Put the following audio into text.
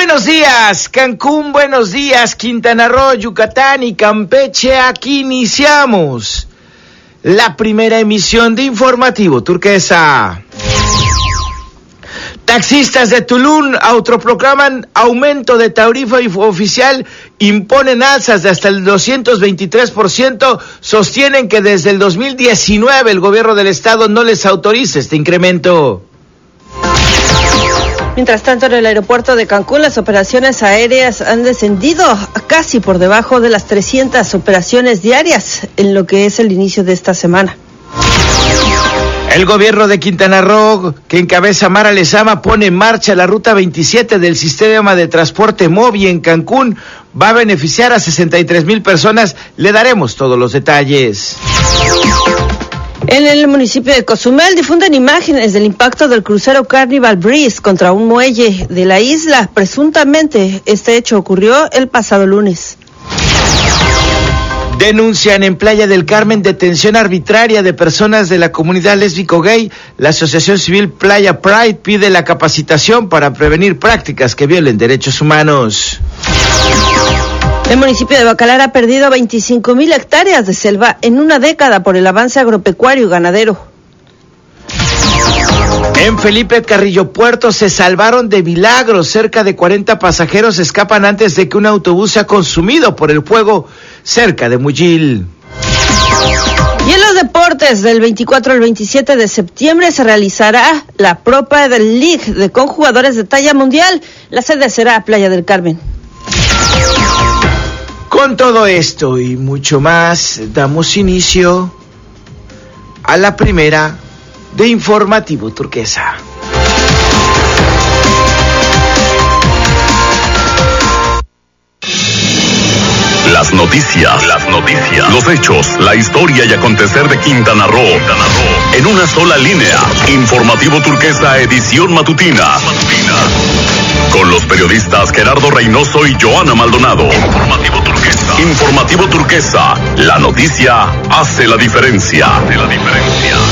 Buenos días, Cancún, buenos días, Quintana Roo, Yucatán y Campeche. Aquí iniciamos la primera emisión de Informativo Turquesa. Taxistas de Tulum autoproclaman aumento de tarifa oficial, imponen alzas de hasta el 223%, sostienen que desde el 2019 el gobierno del estado no les autoriza este incremento. Mientras tanto, en el aeropuerto de Cancún, las operaciones aéreas han descendido casi por debajo de las 300 operaciones diarias en lo que es el inicio de esta semana. El gobierno de Quintana Roo, que encabeza Mara Lezama, pone en marcha la ruta 27 del sistema de transporte MOVI en Cancún. Va a beneficiar a 63,000 personas. Le daremos todos los detalles. En el municipio de Cozumel difunden imágenes del impacto del crucero Carnival Breeze contra un muelle de la isla. Presuntamente, este hecho ocurrió el pasado lunes. Denuncian en Playa del Carmen detención arbitraria de personas de la comunidad lésbico-gay. La Asociación Civil Playa Pride pide la capacitación para prevenir prácticas que violen derechos humanos. El municipio de Bacalar ha perdido 25,000 hectáreas de selva en una década por el avance agropecuario y ganadero. En Felipe Carrillo Puerto se salvaron de milagro. Cerca de 40 pasajeros escapan antes de que un autobús sea consumido por el fuego cerca de Muyil. Y en los deportes, del 24 al 27 de septiembre se realizará la Pro Padel League con jugadores de talla mundial. La sede será Playa del Carmen. Con todo esto y mucho más, damos inicio a la primera de Informativo Turquesa. Las noticias, los hechos, la historia y acontecer de Quintana Roo. En una sola línea. Informativo Turquesa, edición matutina. Con los periodistas Gerardo Reynoso y Joana Maldonado. Informativo Turquesa. La noticia hace la diferencia.